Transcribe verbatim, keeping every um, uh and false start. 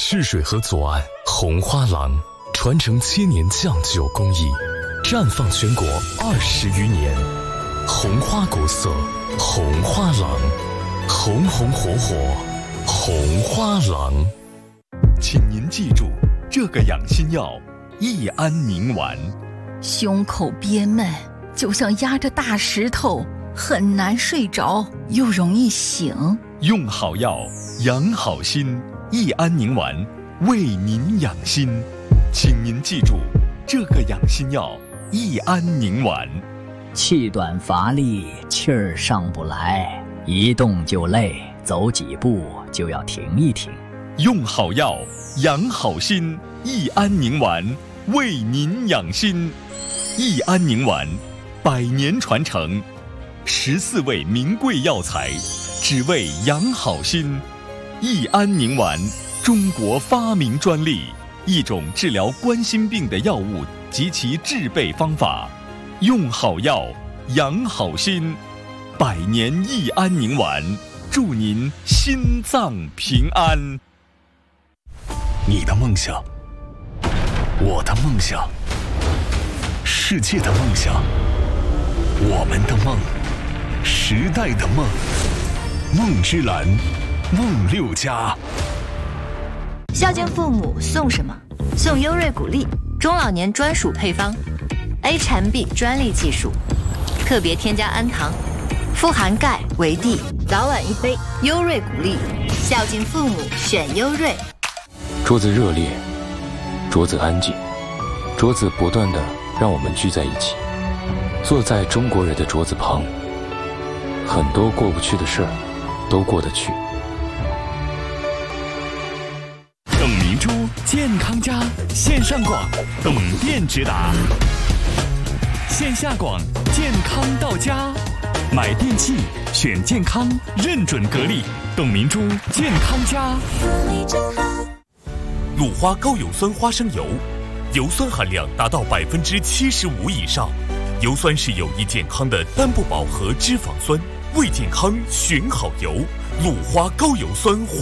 赤水河左岸红花廊，传承千年酱酒工艺，绽放全国二十余年。红花国色，红花廊，红红火火，红花廊。 请您记住这个养心药：益安宁丸。 胸口憋闷，就像压着大石头，很难睡着，又容易醒。 用好药，养好心。益安宁丸为您养心，请您记住这个养心药：益安宁丸。 气短乏力，气儿上不来，一动就累，走几步就要停一停。 用好药，养好心。益安宁丸为您养心。益安宁丸，百年传承，十四味名贵药材，只为养好心。益安宁丸，中国发明专利，一种治疗冠心病的药物及其制备方法。用好药，养好心。百年益安宁丸，祝您心脏平安。 你的梦想，我的梦想，世界的梦想，我们的梦，时代的梦。梦之蓝，梦六家。 孝敬父母送什么？送优瑞谷粒，中老年专属配方 ，A 产 B 专利技术，特别添加氨糖，富含钙、维 D， 早晚一杯，优瑞谷粒，孝敬父母选优瑞。 桌子热烈，桌子安静，桌子不断地让我们聚在一起，坐在中国人的桌子旁，很多过不去的事儿都过得去。 董明珠健康家线上广，董店直达；线下广，健康到家。买电器选健康，认准格力，董明珠健康家。 鲁花高油酸花生油，油酸含量达到百分之七十五以上。油酸是有益健康的单不饱和脂肪酸，为健康选好油。鲁花高油酸。